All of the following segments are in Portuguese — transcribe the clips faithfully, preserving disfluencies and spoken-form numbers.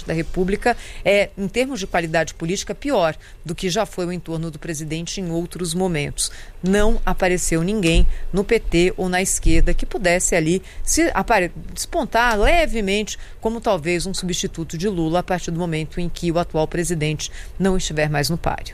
da República é, em termos de qualidade política, pior do que já foi o entorno do presidente em outros momentos. Não apareceu ninguém no P T ou na esquerda que pudesse ali se apare- despontar levemente como talvez um substituto de Lula a partir do momento em que o atual presidente não estiver mais no páreo.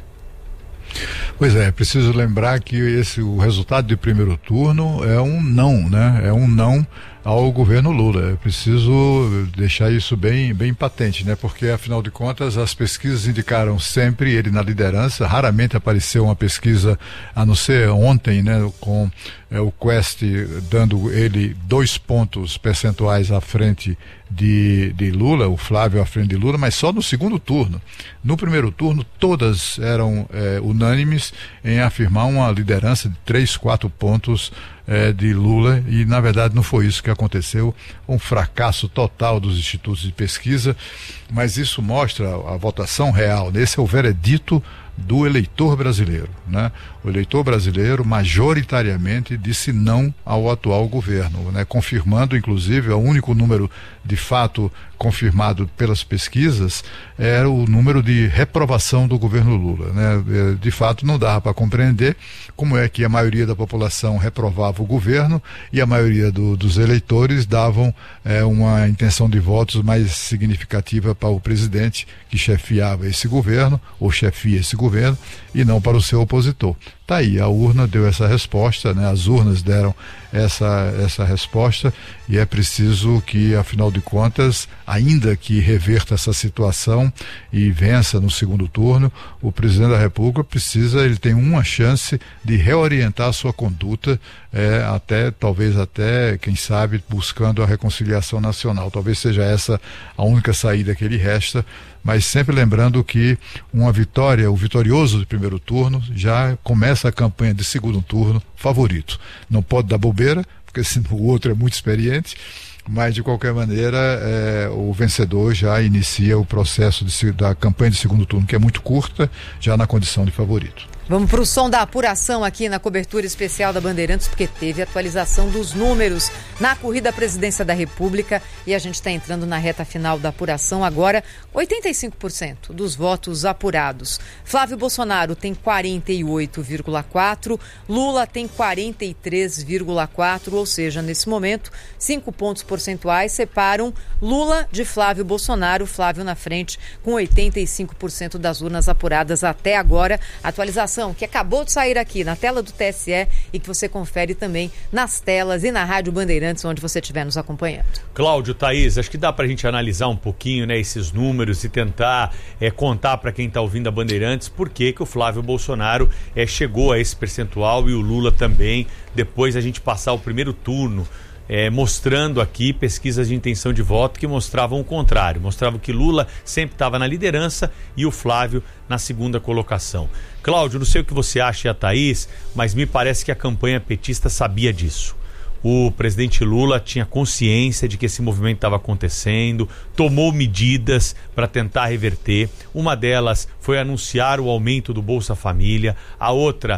Pois é, preciso lembrar que esse, o resultado do primeiro turno é um não, né? É um não ao governo Lula. É preciso deixar isso bem, bem patente, né? Porque, afinal de contas, as pesquisas indicaram sempre ele na liderança. Raramente apareceu uma pesquisa, a não ser ontem, né? Com é, o Quest dando ele dois pontos percentuais à frente de, de Lula, o Flávio à frente de Lula, mas só no segundo turno. No primeiro turno, todas eram é, unânimes em afirmar uma liderança de três, quatro pontos É, de Lula, e na verdade não foi isso que aconteceu, um fracasso total dos institutos de pesquisa, mas isso mostra a, a votação real. Esse é o veredito do eleitor brasileiro, né? O eleitor brasileiro majoritariamente disse não ao atual governo, né? Confirmando, inclusive, o único número de fato confirmado pelas pesquisas era o número de reprovação do governo Lula, né? De fato não dava para compreender como é que a maioria da população reprovava o governo e a maioria do, dos eleitores davam é, uma intenção de votos mais significativa para o presidente que chefiava esse governo, ou chefia esse governo, e não para o seu opositor. Tá aí, a urna deu essa resposta, né? As urnas deram essa, essa resposta, e é preciso que, afinal de contas, ainda que reverta essa situação e vença no segundo turno, o presidente da República precisa, ele tem uma chance de reorientar a sua conduta, é, até, talvez até, quem sabe, buscando a reconciliação nacional. Talvez seja essa a única saída que ele resta, mas sempre lembrando que uma vitória, o vitorioso do primeiro turno, já começa a campanha de segundo turno favorito. Não pode dar bobeira, porque senão o outro é muito experiente, mas de qualquer maneira é, o vencedor já inicia o processo de, da campanha de segundo turno, que é muito curta, já na condição de favorito. Vamos para o som da apuração aqui na cobertura especial da Bandeirantes, porque teve atualização dos números na corrida à presidência da República e a gente está entrando na reta final da apuração agora. oitenta e cinco por cento dos votos apurados. Flávio Bolsonaro tem quarenta e oito vírgula quatro por cento, Lula tem quarenta e três vírgula quatro por cento, ou seja, nesse momento, cinco pontos percentuais separam Lula de Flávio Bolsonaro, Flávio na frente com oitenta e cinco por cento das urnas apuradas até agora. Atualização que acabou de sair aqui na tela do T S E e que você confere também nas telas e na Rádio Bandeirantes, onde você estiver nos acompanhando. Cláudio, Thaís, acho que dá pra gente analisar um pouquinho, né, esses números e tentar é, contar para quem tá ouvindo a Bandeirantes por que que o Flávio Bolsonaro é, chegou a esse percentual e o Lula também, depois a gente passar o primeiro turno. É, mostrando aqui pesquisas de intenção de voto que mostravam o contrário, mostravam que Lula sempre estava na liderança e o Flávio na segunda colocação. Cláudio, não sei o que você acha, a Thaís, mas me parece que a campanha petista sabia disso. O presidente Lula tinha consciência de que esse movimento estava acontecendo, tomou medidas para tentar reverter. Uma delas foi anunciar o aumento do Bolsa Família, a outra,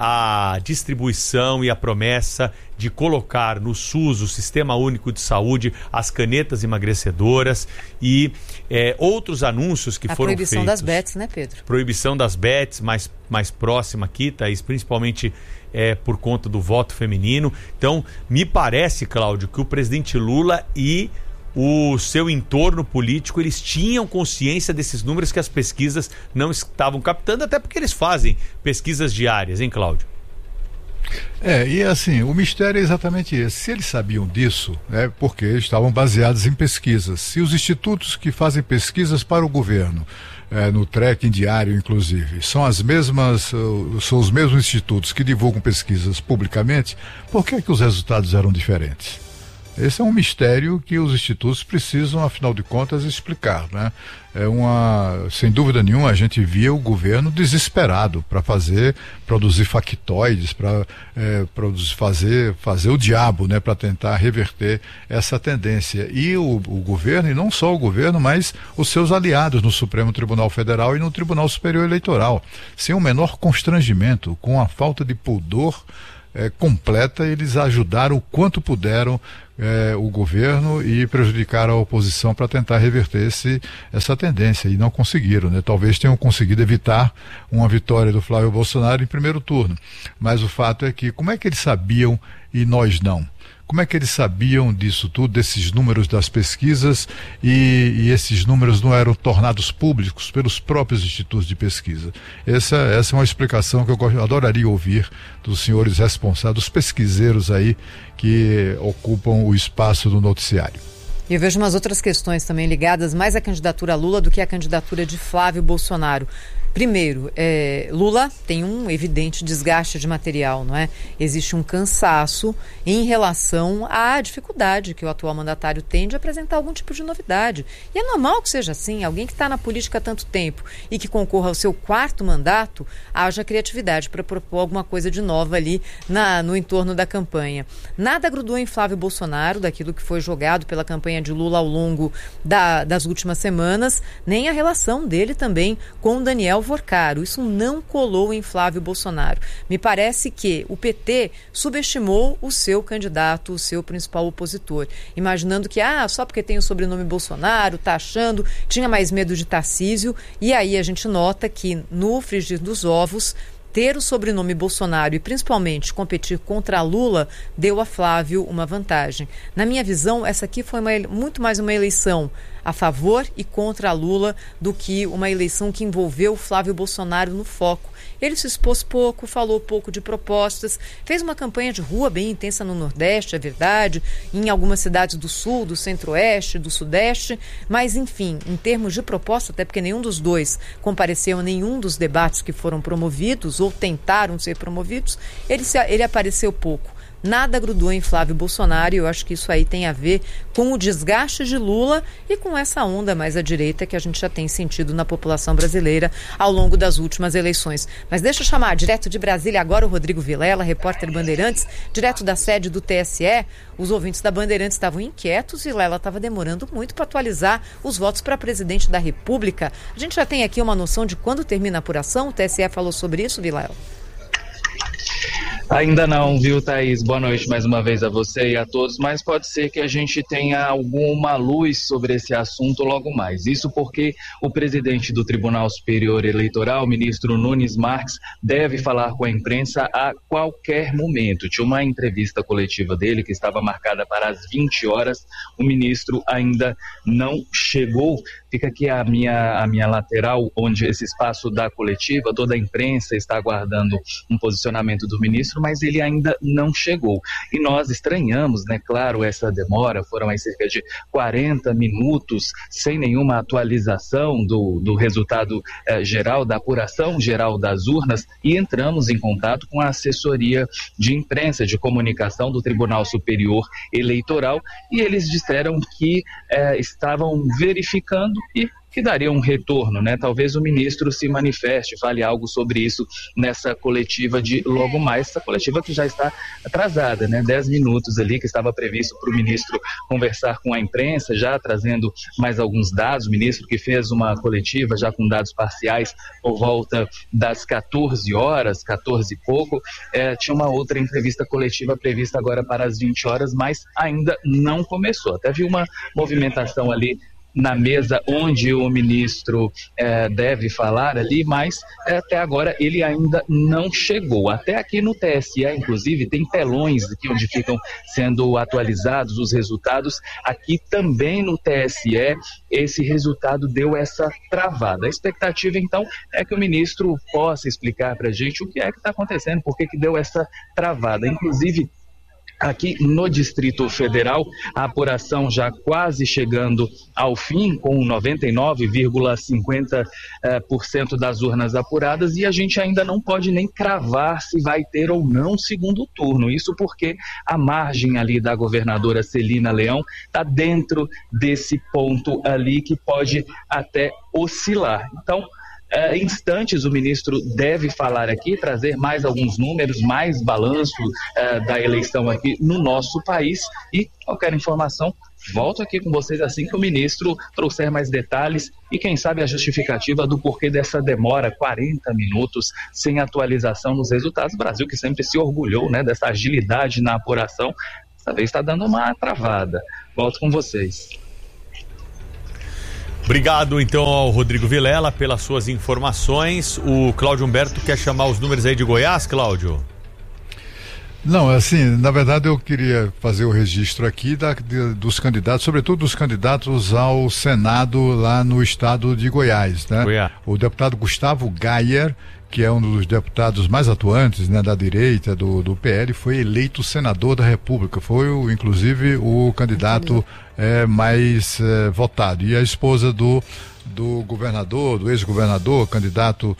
a distribuição e a promessa de colocar no SUS, o Sistema Único de Saúde, as canetas emagrecedoras e é, outros anúncios que a foram feitos. A proibição das bets, né, Pedro? Proibição das bets, mais, mais próxima aqui, Thaís, principalmente é, por conta do voto feminino. Então, me parece, Cláudio, que o presidente Lula e o seu entorno político, eles tinham consciência desses números que as pesquisas não estavam captando, até porque eles fazem pesquisas diárias, hein, Cláudio? É, e assim, o mistério é exatamente esse. Se eles sabiam disso, é porque estavam baseados em pesquisas. Se os institutos que fazem pesquisas para o governo, é, no tracking diário inclusive, são as mesmas, são os mesmos institutos que divulgam pesquisas publicamente, por que que os resultados eram diferentes? Esse é um mistério que os institutos precisam, afinal de contas, explicar, né? É uma, sem dúvida nenhuma, a gente via o governo desesperado para fazer, produzir factoides, para é, produzir, fazer, fazer o diabo, né? Para tentar reverter essa tendência. E o, o governo, e não só o governo, mas os seus aliados no Supremo Tribunal Federal e no Tribunal Superior Eleitoral, sem o menor constrangimento, com a falta de pudor É, completa, eles ajudaram o quanto puderam É, o governo e prejudicar a oposição para tentar reverter esse, essa tendência, e não conseguiram, né? Talvez tenham conseguido evitar uma vitória do Flávio Bolsonaro em primeiro turno, mas o fato é que como é que eles sabiam e nós não? Como é que eles sabiam disso tudo, desses números das pesquisas, e, e esses números não eram tornados públicos pelos próprios institutos de pesquisa? Essa, essa é uma explicação que eu gost, adoraria ouvir dos senhores responsáveis, dos pesquiseiros aí que ocupam o espaço do noticiário. E eu vejo umas outras questões também ligadas mais à candidatura Lula do que à candidatura de Flávio Bolsonaro. Primeiro, é, Lula tem um evidente desgaste de material, não é? Existe um cansaço em relação à dificuldade que o atual mandatário tem de apresentar algum tipo de novidade. E é normal que seja assim. Alguém que está na política há tanto tempo e que concorra ao seu quarto mandato, haja criatividade para propor alguma coisa de nova ali na, no entorno da campanha. Nada grudou em Flávio Bolsonaro, daquilo que foi jogado pela campanha de Lula ao longo da, das últimas semanas, nem a relação dele também com o Daniel Vorcaro. Isso não colou em Flávio Bolsonaro. Me parece que o P T subestimou o seu candidato, o seu principal opositor, imaginando que, ah, só porque tem o sobrenome Bolsonaro, tá achando, tinha mais medo de Tarcísio, e aí a gente nota que no frigir dos ovos, ter o sobrenome Bolsonaro e principalmente competir contra Lula deu a Flávio uma vantagem. Na minha visão, essa aqui foi uma, muito mais uma eleição a favor e contra Lula do que uma eleição que envolveu Flávio Bolsonaro no foco. Ele se expôs pouco, falou pouco de propostas, fez uma campanha de rua bem intensa no Nordeste, é verdade, em algumas cidades do Sul, do Centro-Oeste, do Sudeste, mas enfim, em termos de proposta, até porque nenhum dos dois compareceu a nenhum dos debates que foram promovidos ou tentaram ser promovidos, ele, se, ele apareceu pouco. Nada grudou em Flávio Bolsonaro, e eu acho que isso aí tem a ver com o desgaste de Lula e com essa onda mais à direita que a gente já tem sentido na população brasileira ao longo das últimas eleições. Mas deixa eu chamar direto de Brasília agora o Rodrigo Vilela, repórter Bandeirantes, direto da sede do T S E. Os ouvintes da Bandeirantes estavam inquietos e Vilela estava demorando muito para atualizar os votos para presidente da República. A gente já tem aqui uma noção de quando termina a apuração? O T S E falou sobre isso, Vilela? Ainda não, viu, Thaís? Boa noite mais uma vez a você e a todos, mas pode ser que a gente tenha alguma luz sobre esse assunto logo mais. Isso porque o presidente do Tribunal Superior Eleitoral, o ministro Nunes Marques, deve falar com a imprensa a qualquer momento. Tinha uma entrevista coletiva dele que estava marcada para as vinte horas, o ministro ainda não chegou. Fica aqui a minha, a minha lateral, onde esse espaço da coletiva, toda a imprensa está aguardando um posicionamento do ministro, mas ele ainda não chegou. E nós estranhamos, né, claro, essa demora, foram aí cerca de quarenta minutos sem nenhuma atualização do, do resultado eh, geral, da apuração geral das urnas, e entramos em contato com a assessoria de imprensa, de comunicação do Tribunal Superior Eleitoral, e eles disseram que eh, estavam verificando e que daria um retorno, né? Talvez o ministro se manifeste, fale algo sobre isso nessa coletiva de logo mais, essa coletiva que já está atrasada, né? Dez minutos ali que estava previsto para o ministro conversar com a imprensa, já trazendo mais alguns dados, o ministro que fez uma coletiva já com dados parciais por volta das quatorze horas, quatorze e pouco, é, tinha uma outra entrevista coletiva prevista agora para as vinte horas, mas ainda não começou. Até vi uma movimentação ali na mesa onde o ministro eh, deve falar ali, mas eh, até agora ele ainda não chegou. Até aqui no T S E, inclusive, tem telões aqui onde ficam sendo atualizados os resultados. Aqui também no T S E, esse resultado deu essa travada. A expectativa, então, é que o ministro possa explicar para a gente o que é que está acontecendo, por que que deu essa travada. Inclusive, aqui no Distrito Federal, a apuração já quase chegando ao fim, com noventa e nove vírgula cinquenta por cento das urnas apuradas, e a gente ainda não pode nem cravar se vai ter ou não segundo turno. Isso porque a margem ali da governadora Celina Leão está dentro desse ponto ali que pode até oscilar. Então, É, instantes o ministro deve falar aqui, trazer mais alguns números, mais balanço é, da eleição aqui no nosso país, e qualquer informação, volto aqui com vocês assim que o ministro trouxer mais detalhes e quem sabe a justificativa do porquê dessa demora, quarenta minutos sem atualização nos resultados. O Brasil que sempre se orgulhou, né, dessa agilidade na apuração, Dessa vez está dando uma travada. Volto com vocês. Obrigado, então, ao Rodrigo Vilela pelas suas informações. O Cláudio Humberto quer chamar os números aí de Goiás, Cláudio? Não, assim, na verdade eu queria fazer o registro aqui da, de, dos candidatos, sobretudo dos candidatos ao Senado lá no estado de Goiás, né? Goiás. O deputado Gustavo Gayer, que é um dos deputados mais atuantes, né, da direita do, do P L, foi eleito senador da República, foi o, inclusive o candidato é, mais é, votado. E a esposa do, do governador, do ex-governador, candidato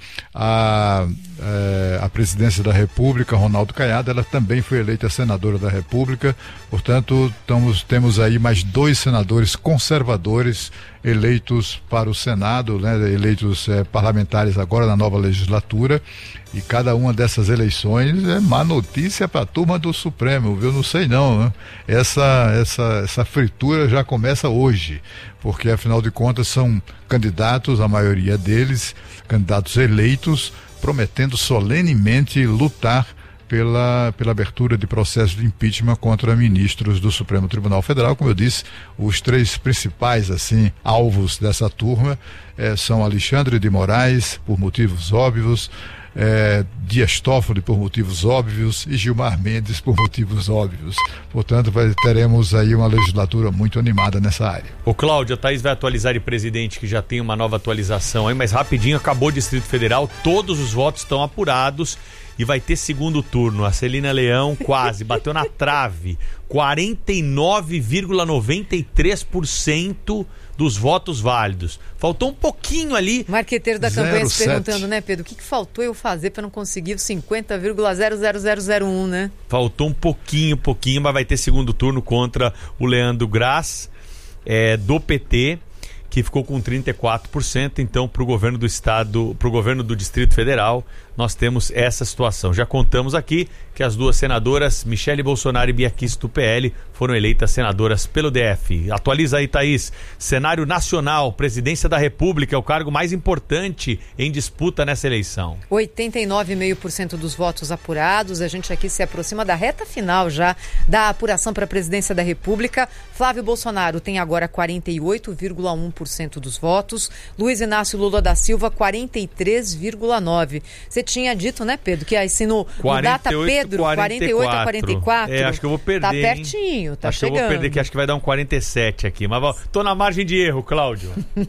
a, é, a presidência da República, Ronaldo Caiado, ela também foi eleita senadora da República. Portanto, estamos, temos aí mais dois senadores conservadores eleitos para o Senado, né, eleitos é, parlamentares agora na nova legislatura, e cada uma dessas eleições é má notícia para a turma do Supremo, viu? Não sei não, né? Essa, essa, essa fritura já começa hoje, porque afinal de contas são candidatos, a maioria deles, candidatos eleitos, prometendo solenemente lutar Pela, pela abertura de processo de impeachment contra ministros do Supremo Tribunal Federal. Como eu disse, os três principais assim alvos dessa turma eh, são Alexandre de Moraes, por motivos óbvios, eh, Dias Toffoli, por motivos óbvios, e Gilmar Mendes, por motivos óbvios. Portanto, vai, teremos aí uma legislatura muito animada nessa área. Ô Cláudio, a Thaís vai atualizar de presidente, que já tem uma nova atualização aí, mas rapidinho, acabou o Distrito Federal, todos os votos estão apurados. E vai ter segundo turno. A Celina Leão quase bateu na trave. quarenta e nove vírgula noventa e três por cento dos votos válidos. Faltou um pouquinho ali. Marqueteiro da campanha se perguntando, né, Pedro? O que, que faltou eu fazer para não conseguir os cinquenta vírgula zero zero zero zero um, né? Faltou um pouquinho, pouquinho, mas vai ter segundo turno contra o Leandro Graz, é, do P T, que ficou com trinta e quatro por cento. Então, para o governo do estado, para o governo do Distrito Federal, nós temos essa situação. Já contamos aqui que as duas senadoras, Michele Bolsonaro e Bia Kicis, do P L, foram eleitas senadoras pelo D F. Atualiza aí, Thaís. Cenário nacional, presidência da República, é o cargo mais importante em disputa nessa eleição. oitenta e nove vírgula cinco por cento dos votos apurados. A gente aqui se aproxima da reta final já da apuração para a presidência da República. Flávio Bolsonaro tem agora quarenta e oito vírgula um por cento dos votos. Luiz Inácio Lula da Silva, quarenta e três vírgula nove por cento. Você tinha dito, né, Pedro, que assim no, no Data Pedro, quarenta e oito a quarenta e quatro. É, acho que eu vou perder. Tá pertinho, hein? Tá acho chegando. Que eu vou perder, que acho que vai dar um quarenta e sete aqui. Mas ó, tô na margem de erro, Cláudio.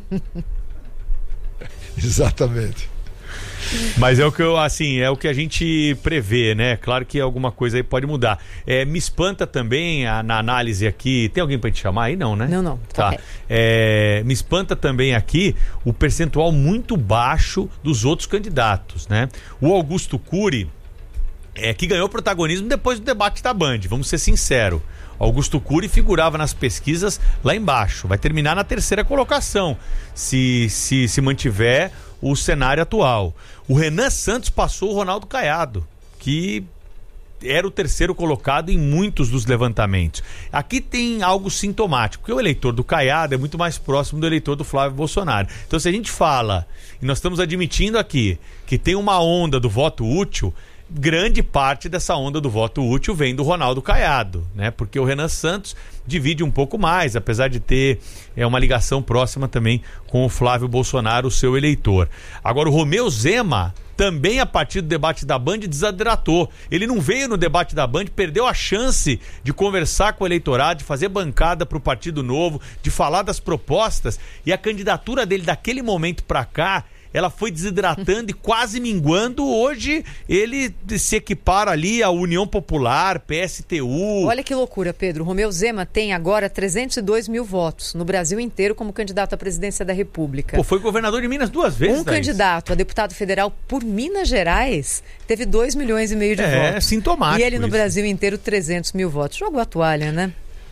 Exatamente. Mas é o que eu, assim, é o que a gente prevê, né? Claro que alguma coisa aí pode mudar. É, me espanta também a, na análise aqui. Tem alguém pra te chamar aí? Não, né? Não, não. Tá. Okay. É, me espanta também aqui o percentual muito baixo dos outros candidatos, né? O Augusto Cury, é, que ganhou protagonismo depois do debate da Band, vamos ser sinceros. Augusto Cury figurava nas pesquisas lá embaixo. Vai terminar na terceira colocação, se se, se mantiver o cenário atual. O Renan Santos passou o Ronaldo Caiado, que era o terceiro colocado em muitos dos levantamentos. Aqui tem algo sintomático, porque o eleitor do Caiado é muito mais próximo do eleitor do Flávio Bolsonaro. Então, se a gente fala, e nós estamos admitindo aqui, que tem uma onda do voto útil, grande parte dessa onda do voto útil vem do Ronaldo Caiado, né? Porque o Renan Santos divide um pouco mais, apesar de ter é, uma ligação próxima também com o Flávio Bolsonaro, o seu eleitor. Agora, o Romeu Zema também, a partir do debate da Band, desidratou. Ele não veio no debate da Band, perdeu a chance de conversar com o eleitorado, de fazer bancada para o Partido Novo, de falar das propostas, e a candidatura dele daquele momento para cá, ela foi desidratando e quase minguando. Hoje ele se equipara ali à União Popular, P S T U. Olha que loucura, Pedro. Romeu Zema tem agora trezentos e dois mil votos no Brasil inteiro como candidato à presidência da República. Pô, foi governador de Minas duas vezes, Um Thaís. Candidato a deputado federal por Minas Gerais teve dois milhões e meio de é, votos. É sintomático. E ele no isso. Brasil inteiro trezentos mil votos. Jogou a toalha, né?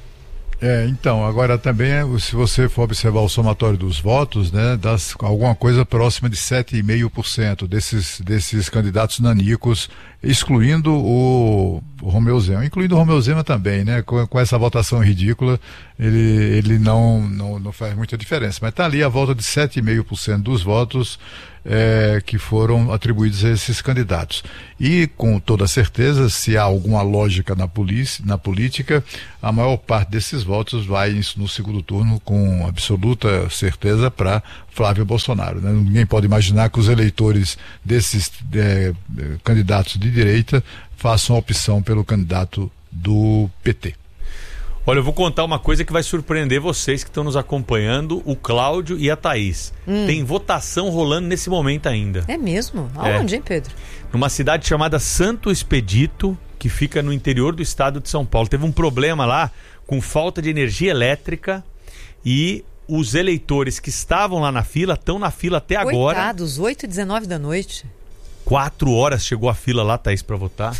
É, então, agora também, se você for observar o somatório dos votos, né, dá alguma coisa próxima de sete vírgula cinco por cento desses, desses candidatos nanicos, excluindo o, o Romeu Zema, incluindo o Romeu Zema também, né, com, com essa votação ridícula, ele, ele não, não, não faz muita diferença, mas está ali a volta de sete vírgula cinco por cento dos votos, é, que foram atribuídos a esses candidatos. E, com toda certeza, se há alguma lógica na, polícia, na política, a maior parte desses votos vai no segundo turno, com absoluta certeza, para Flávio Bolsonaro, né? Ninguém pode imaginar que os eleitores desses é, candidatos de direita façam a opção pelo candidato do P T. Olha, eu vou contar uma coisa que vai surpreender vocês que estão nos acompanhando, o Cláudio e a Thaís. Hum. Tem votação rolando nesse momento ainda. É mesmo? Aonde, é. hein, Pedro? Numa cidade chamada Santo Expedito, que fica no interior do estado de São Paulo. Teve um problema lá com falta de energia elétrica e os eleitores que estavam lá na fila estão na fila até Coitados, agora. Coitados, oito e dezenove da noite. Quatro horas chegou a fila lá, Thaís, para votar.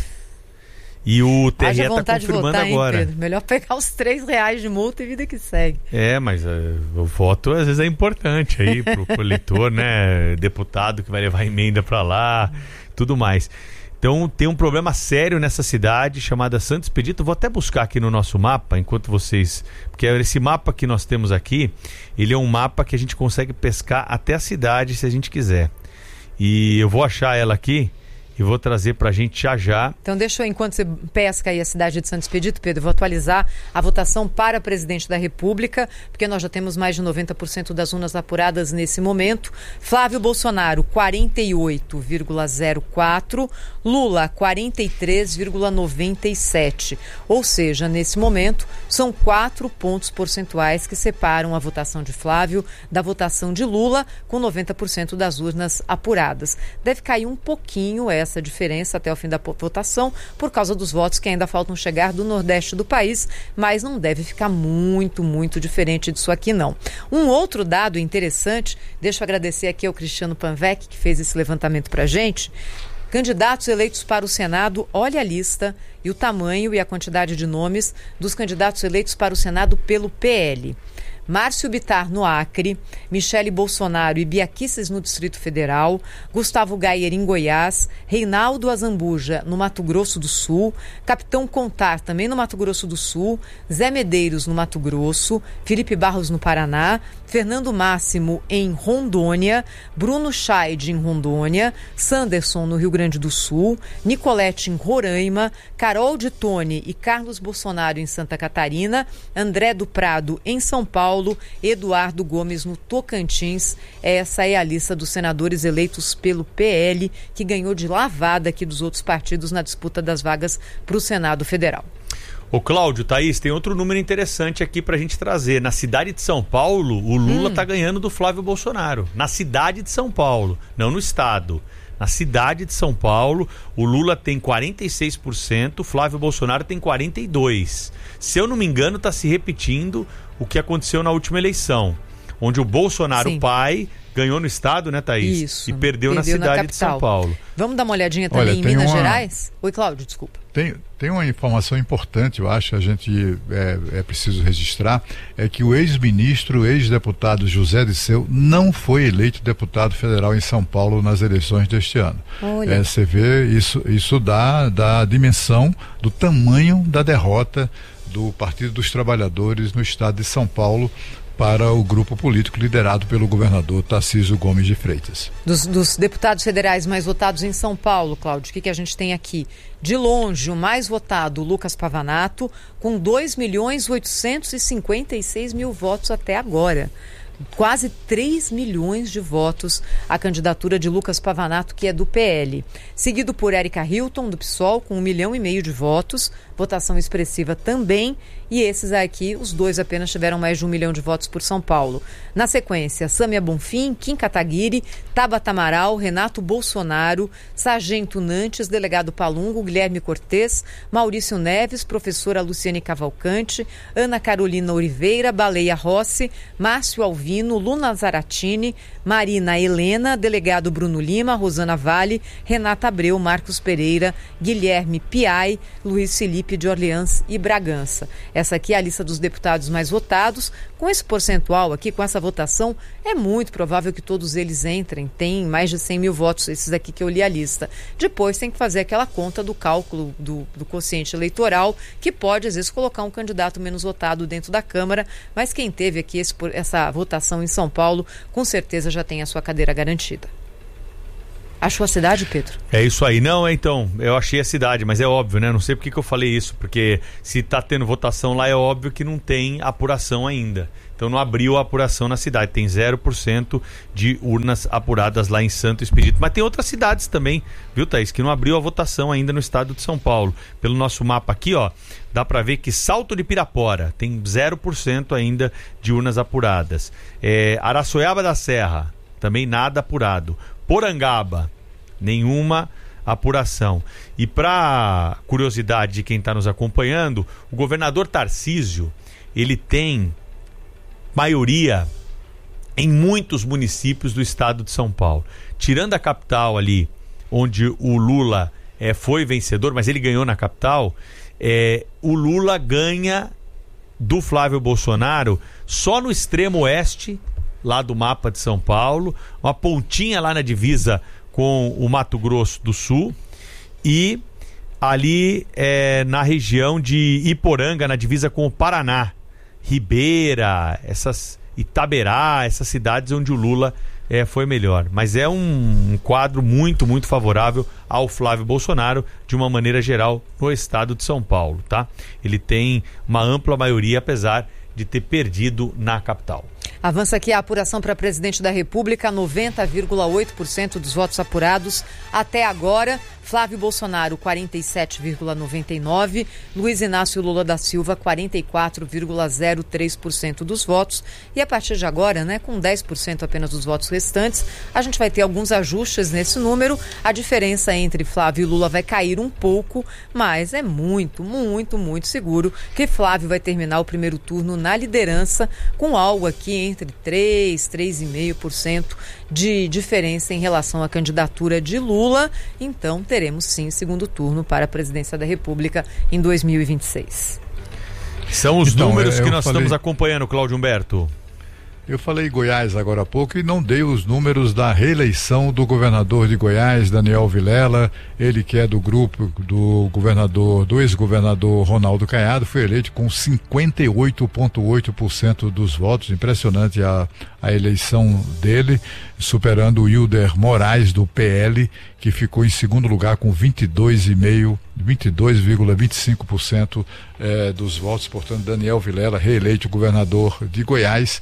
E o T R E está confirmando votar, agora. Hein, Pedro? Melhor pegar os três reais de multa e vida que segue. É, mas uh, o voto às vezes é importante aí pro, pro eleitor, né? Deputado que vai levar emenda para lá, tudo mais. Então tem um problema sério nessa cidade chamada Santo Expedito. Vou até buscar aqui no nosso mapa, enquanto vocês... Porque esse mapa que nós temos aqui, ele é um mapa que a gente consegue pescar até a cidade se a gente quiser. E eu vou achar ela aqui e vou trazer pra gente já já. Então deixa eu, enquanto você pesca aí a cidade de Santo Expedito, Pedro, eu vou atualizar a votação para presidente da República, porque nós já temos mais de noventa por cento das urnas apuradas nesse momento. Flávio Bolsonaro, quarenta e oito vírgula zero quatro, Lula, quarenta e três vírgula noventa e sete. Ou seja, nesse momento, são quatro pontos percentuais que separam a votação de Flávio da votação de Lula, com noventa por cento das urnas apuradas. Deve cair um pouquinho essa essa diferença até o fim da votação, por causa dos votos que ainda faltam chegar do Nordeste do país, mas não deve ficar muito, muito diferente disso aqui, não. Um outro dado interessante, deixa eu agradecer aqui ao Cristiano Panvec, que fez esse levantamento pra gente. Candidatos eleitos para o Senado, olha a lista e o tamanho e a quantidade de nomes dos candidatos eleitos para o Senado pelo P L. Márcio Bittar no Acre, Michele Bolsonaro e Bia Kicis no Distrito Federal, Gustavo Gayer em Goiás, Reinaldo Azambuja no Mato Grosso do Sul, Capitão Contar também no Mato Grosso do Sul, Zé Medeiros no Mato Grosso, Felipe Barros no Paraná, Fernando Máximo em Rondônia, Bruno Scheid em Rondônia, Sanderson no Rio Grande do Sul, Nicolete em Roraima, Carol de Tone e Carlos Bolsonaro em Santa Catarina, André do Prado em São Paulo, Eduardo Gomes no Tocantins. Essa é a lista dos senadores eleitos pelo P L, que ganhou de lavada aqui dos outros partidos na disputa das vagas para o Senado Federal. Ô Cláudio, Thaís, tem outro número interessante aqui pra gente trazer. Na cidade de São Paulo, o Lula hum. tá ganhando do Flávio Bolsonaro. Na cidade de São Paulo, não no estado. Na cidade de São Paulo, o Lula tem quarenta e seis por cento, o Flávio Bolsonaro tem quarenta e dois por cento. Se eu não me engano, está se repetindo o que aconteceu na última eleição, onde o Bolsonaro Sim. pai ganhou no estado, né, Thaís? Isso. E perdeu, perdeu na cidade na de São Paulo. Vamos dar uma olhadinha também Olha, em Minas uma... Gerais? Oi, Cláudio, desculpa. Tem, tem uma informação importante, eu acho, a gente é, é preciso registrar, é que o ex-ministro, ex-deputado José Disseu não foi eleito deputado federal em São Paulo nas eleições deste ano. É, você vê, isso, isso dá, dá a dimensão do tamanho da derrota do Partido dos Trabalhadores no estado de São Paulo para o grupo político liderado pelo governador Tarcísio Gomes de Freitas. Dos, dos deputados federais mais votados em São Paulo, Cláudio, o que, que a gente tem aqui? De longe, o mais votado, Lucas Pavanato, com dois milhões oitocentos e cinquenta e seis mil votos até agora. Quase três milhões de votos a candidatura de Lucas Pavanato, que é do P L. Seguido por Érica Hilton, do PSOL, com um milhão e meio de votos. Votação expressiva também. E esses aqui, os dois apenas tiveram mais de um milhão de votos por São Paulo. Na sequência, Sâmia Bonfim, Kim Kataguiri, Tabata Amaral, Renato Bolsonaro, Sargento Nantes, Delegado Palungo, Guilherme Cortez, Maurício Neves, Professora Luciane Cavalcante, Ana Carolina Oliveira, Baleia Rossi, Márcio Alvino, Luna Zaratini, Marina Helena, Delegado Bruno Lima, Rosana Vale, Renata Abreu, Marcos Pereira, Guilherme Piai, Luiz Felipe de Orleans e Bragança. Essa aqui é a lista dos deputados mais votados. Com esse percentual aqui, com essa votação, é muito provável que todos eles entrem. Tem mais de cem mil votos, esses aqui que eu li a lista. Depois tem que fazer aquela conta do cálculo do, do quociente eleitoral, que pode, às vezes, colocar um candidato menos votado dentro da Câmara, mas quem teve aqui esse, essa votação em São Paulo, com certeza já tem a sua cadeira garantida. Achou a cidade, Pedro? É isso aí. Não, então, eu achei a cidade, mas é óbvio, né? Não sei por que que eu falei isso, porque se tá tendo votação lá, é óbvio que não tem apuração ainda. Então não abriu a apuração na cidade. Tem zero por cento de urnas apuradas lá em Santo Expedito. Mas tem outras cidades também, viu, Thaís, que não abriu a votação ainda no estado de São Paulo. Pelo nosso mapa aqui, ó, dá para ver que Salto de Pirapora tem zero por cento ainda de urnas apuradas. É, Araçoiaba da Serra, também nada apurado. Porangaba, nenhuma apuração. E para curiosidade de quem está nos acompanhando, o governador Tarcísio, ele tem maioria em muitos municípios do estado de São Paulo. Tirando a capital ali, onde o Lula é, foi vencedor, mas ele ganhou na capital, é, o Lula ganha do Flávio Bolsonaro só no extremo oeste, lá do mapa de São Paulo, uma pontinha lá na divisa com o Mato Grosso do Sul e ali é, na região de Iporanga, na divisa com o Paraná. Ribeira, essas Itaberá, essas cidades onde o Lula é, foi melhor. Mas é um, um quadro muito, muito favorável ao Flávio Bolsonaro, de uma maneira geral, no estado de São Paulo, tá? Ele tem uma ampla maioria, apesar de ter perdido na capital. Avança aqui a apuração para presidente da República, noventa vírgula oito por cento dos votos apurados até agora. Flávio Bolsonaro, quarenta e sete vírgula noventa e nove por cento. Luiz Inácio Lula da Silva, quarenta e quatro vírgula zero três por cento dos votos. E a partir de agora, né, com dez por cento apenas dos votos restantes, a gente vai ter alguns ajustes nesse número. A diferença entre Flávio e Lula vai cair um pouco, mas é muito, muito, muito seguro que Flávio vai terminar o primeiro turno na liderança, com algo aqui entre três, três vírgula cinco por cento de diferença em relação à candidatura de Lula. Então, teremos sim segundo turno para a presidência da República em dois mil e vinte e seis. São os então, números é, que nós falei... estamos acompanhando, Cláudio Humberto. Eu falei Goiás agora há pouco e não dei os números da reeleição do governador de Goiás, Daniel Vilela, ele que é do grupo do governador, do ex-governador Ronaldo Caiado, foi eleito com cinquenta e oito vírgula oito por cento dos votos, impressionante a, a eleição dele, superando o Hilder Moraes do P L, que ficou em segundo lugar com vinte e dois vírgula vinte e cinco por cento eh, dos votos. Portanto, Daniel Vilela reeleito governador de Goiás.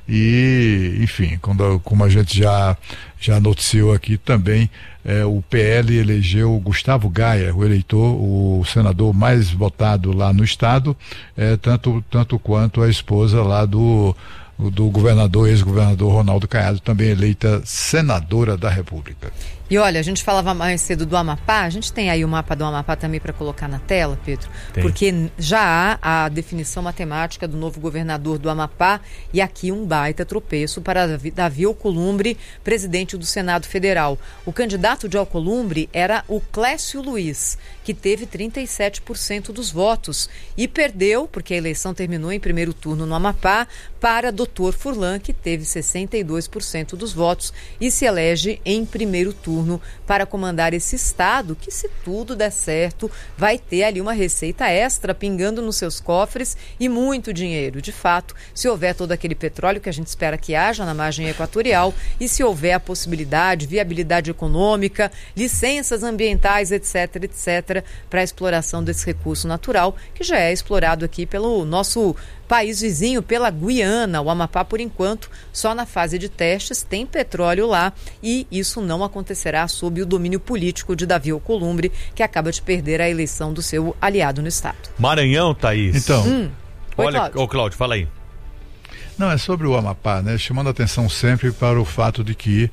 E, enfim, quando, como a gente já, já noticiou aqui também, é, o P L elegeu Gustavo Gaia, o eleitor, o senador mais votado lá no estado, é, tanto, tanto quanto a esposa lá do, do governador, ex-governador Ronaldo Caiado, também eleita senadora da República. E olha, a gente falava mais cedo do Amapá, a gente tem aí o mapa do Amapá também para colocar na tela, Pedro, tem. Porque já há a definição matemática do novo governador do Amapá e aqui um baita tropeço para Davi Alcolumbre, presidente do Senado Federal. O candidato de Alcolumbre era o Clécio Luiz, que teve trinta e sete por cento dos votos e perdeu, porque a eleição terminou em primeiro turno no Amapá, para doutor Furlan, que teve sessenta e dois por cento dos votos e se elege em primeiro turno para comandar esse estado, que se tudo der certo, vai ter ali uma receita extra pingando nos seus cofres e muito dinheiro. De fato, se houver todo aquele petróleo que a gente espera que haja na margem equatorial e se houver a possibilidade, viabilidade econômica, licenças ambientais, etc, etc, para a exploração desse recurso natural, que já é explorado aqui pelo nosso país vizinho, pela Guiana. O Amapá, por enquanto, só na fase de testes, tem petróleo lá e isso não acontecerá sob o domínio político de Davi Alcolumbre, que acaba de perder a eleição do seu aliado no estado. Maranhão, Thaís. Então, hum. Oi, olha, Cláudio. ô Cláudio, fala aí. Não, é sobre o Amapá, né? Chamando a atenção sempre para o fato de que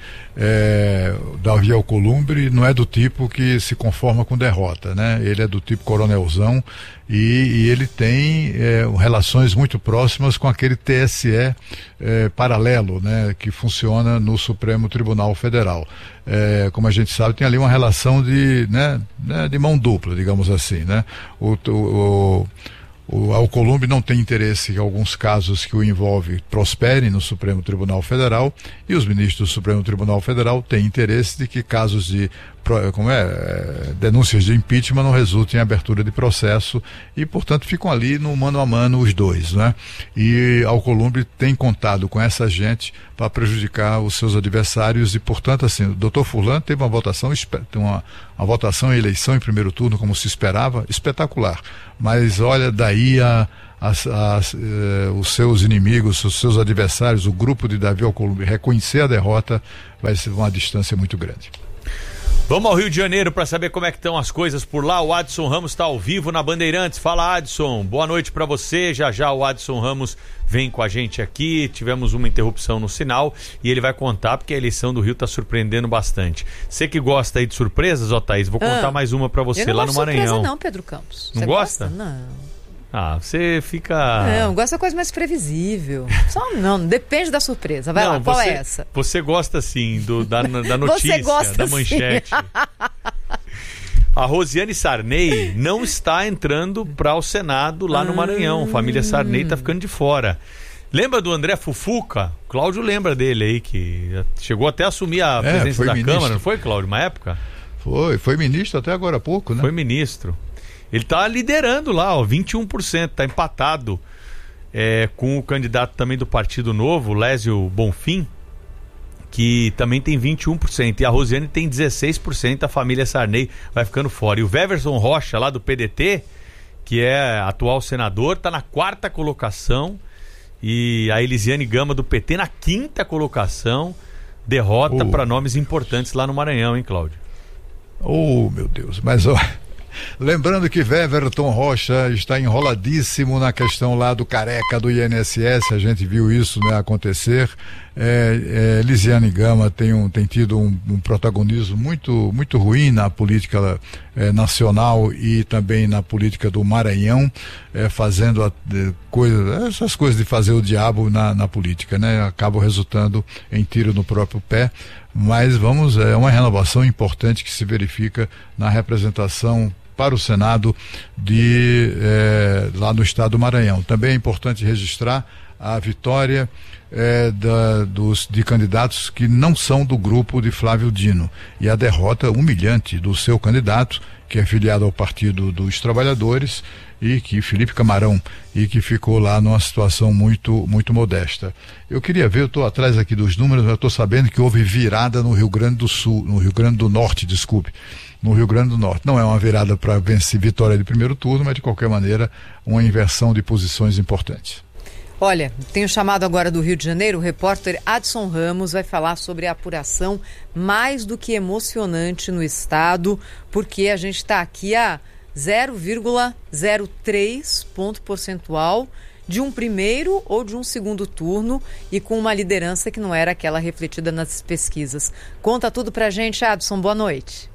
é, Davi Alcolumbre não é do tipo que se conforma com derrota, né? Ele é do tipo coronelzão e, e ele tem é, relações muito próximas com aquele T S E é, paralelo, né? Que funciona no Supremo Tribunal Federal. É, como a gente sabe, tem ali uma relação de, né, de mão dupla, digamos assim, né? O, o, o O Alcolumbre não tem interesse que alguns casos que o envolvem prosperem no Supremo Tribunal Federal e os ministros do Supremo Tribunal Federal têm interesse de que casos de como é, denúncias de impeachment não resultem em abertura de processo e, portanto, ficam ali no mano a mano os dois, né? E Alcolumbre tem contado com essa gente para prejudicar os seus adversários e, portanto, assim, o doutor Furlan teve uma votação, uma, uma votação em eleição em primeiro turno, como se esperava, espetacular. Mas olha, daí a As, as, eh, os seus inimigos, os seus adversários, o grupo de Davi Alcolumbre reconhecer a derrota, vai ser uma distância muito grande. Vamos ao Rio de Janeiro para saber como é que estão as coisas por lá. O Adson Ramos está ao vivo na Bandeirantes. Fala, Adson, boa noite para você. Já já o Adson Ramos vem com a gente aqui. Tivemos uma interrupção no sinal e ele vai contar, porque a eleição do Rio está surpreendendo bastante. Você que gosta aí de surpresas, ó, Thaís, vou contar ah, mais uma para você lá no Maranhão. Não surpresa não, Pedro Campos. Não você gosta? gosta? Não. Ah, você fica... Não, gosta da coisa mais previsível. Só não, depende da surpresa. Vai não, lá, qual você, é essa? Você gosta sim do, da, da notícia, gosta, da manchete. A Rosiane Sarney não está entrando para o Senado lá no Maranhão. A família Sarney está ficando de fora. Lembra do André Fufuca? Cláudio lembra dele aí, que chegou até a assumir a é, presidência da ministro. Câmara, não foi, Cláudio, uma época? Foi, foi ministro até agora há pouco, né? Foi ministro. Ele está liderando lá, ó, vinte e um por cento, está empatado é, com o candidato também do Partido Novo, Lésio Bonfim, que também tem vinte e um por cento. E a Rosiane tem dezesseis por cento, a família Sarney vai ficando fora. E o Weverson Rocha, lá do P D T, que é atual senador, está na quarta colocação. E a Elisiane Gama, do P T, na quinta colocação. Derrota oh. para nomes importantes lá no Maranhão, hein, Cláudio? Oh, meu Deus, mas ó... Lembrando que Weverton Rocha está enroladíssimo na questão lá do careca do I N S S, a gente viu isso, né, acontecer. É, é, Lisiane Gama tem, um, tem tido um, um protagonismo muito, muito ruim na política é, nacional e também na política do Maranhão, é, fazendo a, de, coisa, essas coisas de fazer o diabo na, na política, né? Acabam resultando em tiro no próprio pé. Mas vamos, é uma renovação importante que se verifica na representação para o Senado de, é, lá no estado do Maranhão. Também é importante registrar a vitória é, da, dos, de candidatos que não são do grupo de Flávio Dino e a derrota humilhante do seu candidato, que é filiado ao Partido dos Trabalhadores, e que Felipe Camarão, e que ficou lá numa situação muito, muito modesta. Eu queria ver, eu estou atrás aqui dos números, eu estou sabendo que houve virada no Rio Grande do Sul, no Rio Grande do Norte, desculpe, no Rio Grande do Norte. Não é uma virada para vencer vitória de primeiro turno, mas de qualquer maneira uma inversão de posições importantes. Olha, tenho chamado agora do Rio de Janeiro, o repórter Adson Ramos vai falar sobre a apuração mais do que emocionante no estado, porque a gente está aqui a zero vírgula zero três ponto percentual de um primeiro ou de um segundo turno e com uma liderança que não era aquela refletida nas pesquisas. Conta tudo pra gente, Adson, boa noite.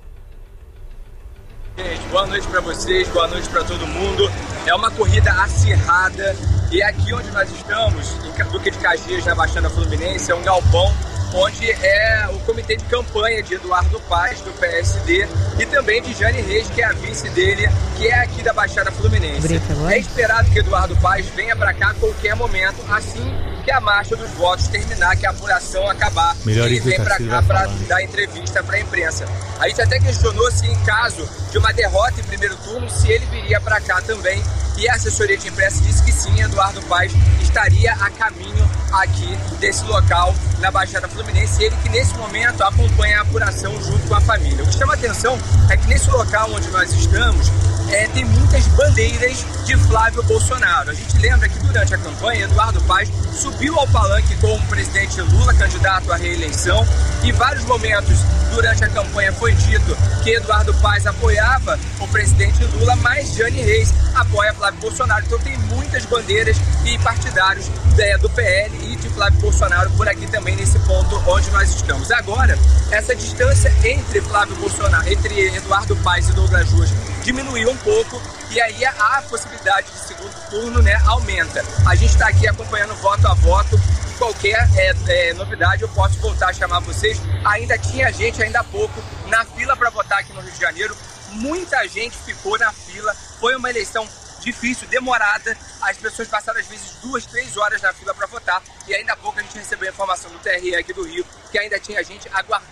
Gente, boa noite para vocês, boa noite para todo mundo. É uma corrida acirrada e aqui onde nós estamos, em Duque de Caxias, na Baixada Fluminense, é um galpão onde é o comitê de campanha de Eduardo Paes, do P S D, e também de Jane Reis, que é a vice dele, que é aqui da Baixada Fluminense. É esperado que Eduardo Paes venha para cá a qualquer momento, assim que a marcha dos votos terminar, que a apuração acabar. Melhor ele vem para cá para dar entrevista para a imprensa. A gente até questionou se, em caso de uma derrota em primeiro turno, se ele viria para cá também. E a assessoria de imprensa disse que sim, Eduardo Paes estaria a caminho aqui desse local na Baixada Fluminense. Ele que nesse momento acompanha a apuração junto com a família. O que chama a atenção é que nesse local onde nós estamos, é, tem muitas bandeiras de Flávio Bolsonaro. A gente lembra que durante a campanha, Eduardo Paes subiu ao palanque com o presidente Lula, candidato à reeleição. Em vários momentos durante a campanha foi dito que Eduardo Paes apoiava o presidente Lula, mas Jane Reis apoia Flávio Bolsonaro. Então tem muitas bandeiras e partidários é, do P L e de Flávio Bolsonaro por aqui também nesse ponto onde nós estamos. Agora, essa distância entre Flávio Bolsonaro, entre Eduardo Paes e Douglas Ruas diminuiu um pouco e aí a possibilidade de segundo turno, né, aumenta. A gente está aqui acompanhando voto a voto. Qualquer é, é, novidade eu posso voltar a chamar vocês. Ainda tinha gente, ainda há pouco, na fila para votar aqui no Rio de Janeiro. Muita gente ficou na fila. Foi uma eleição difícil, demorada. As pessoas passaram às vezes duas, três horas na fila para votar. E ainda há pouco a gente recebeu a informação do T R E aqui do Rio que ainda tinha gente aguardando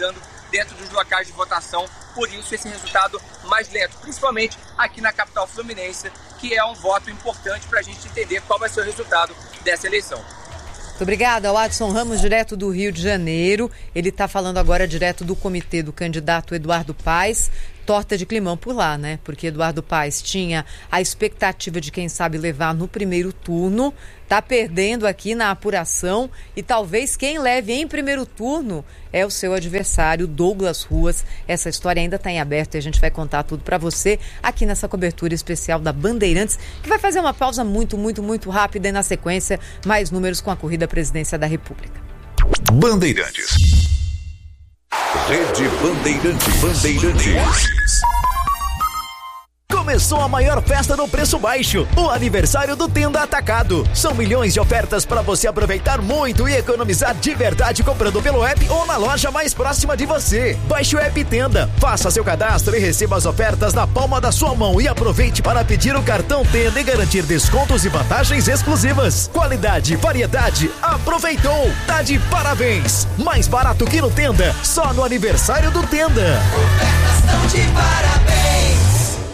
dentro dos locais de votação, por isso esse resultado mais lento, principalmente aqui na capital fluminense, que é um voto importante para a gente entender qual vai ser o resultado dessa eleição. Muito obrigada, Watson Ramos, direto do Rio de Janeiro. Ele está falando agora direto do comitê do candidato Eduardo Paes. Torta de climão por lá, né? Porque Eduardo Paes tinha a expectativa de, quem sabe, levar no primeiro turno. Tá perdendo aqui na apuração e talvez quem leve em primeiro turno é o seu adversário, Douglas Ruas. Essa história ainda está em aberto e a gente vai contar tudo para você aqui nessa cobertura especial da Bandeirantes, que vai fazer uma pausa muito, muito, muito rápida e na sequência mais números com a corrida à presidência da República. Bandeirantes. Rede Bandeirantes. Bandeirantes. Começou a maior festa no preço baixo, o aniversário do Tenda Atacado. São milhões de ofertas para você aproveitar muito e economizar de verdade comprando pelo app ou na loja mais próxima de você. Baixe o app Tenda, faça seu cadastro e receba as ofertas na palma da sua mão e aproveite para pedir o cartão Tenda e garantir descontos e vantagens exclusivas. Qualidade, variedade, aproveitou, tá de parabéns. Mais barato que no Tenda, só no aniversário do Tenda. Ofertas tão de parabéns.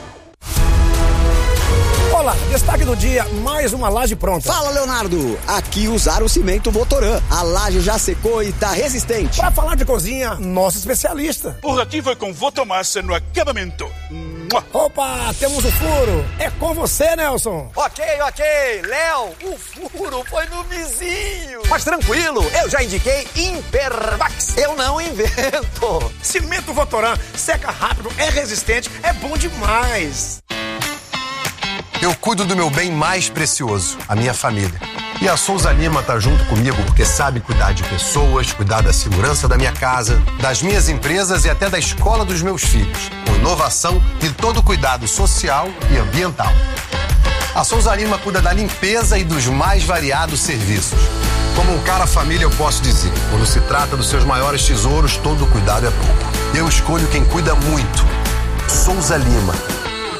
Olá, destaque do dia, mais uma laje pronta. Fala, Leonardo, aqui usaram o cimento Votoran. A laje já secou e tá resistente. Pra falar de cozinha, nosso especialista. Por aqui foi com Votomassa no acabamento. Opa, temos o furo. É com você, Nelson. Ok, ok. Léo, o furo foi no vizinho. Mas tranquilo, eu já indiquei Impervax. Eu não invento. Cimento Votoran seca rápido, é resistente, é bom demais. Eu cuido do meu bem mais precioso, a minha família. E a Souza Lima tá junto comigo porque sabe cuidar de pessoas, cuidar da segurança da minha casa, das minhas empresas e até da escola dos meus filhos, com inovação e todo cuidado social e ambiental. A Souza Lima cuida da limpeza e dos mais variados serviços. Como um cara família, eu posso dizer, quando se trata dos seus maiores tesouros, todo cuidado é pouco. Eu escolho quem cuida muito. Souza Lima.